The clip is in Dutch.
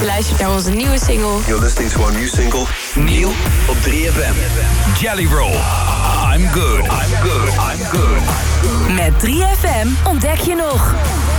luistert naar onze nieuwe single. You're listening to our new single. Neil op 3FM. Jelly Roll. I'm good. I'm good. I'm good. Met 3FM ontdek je nog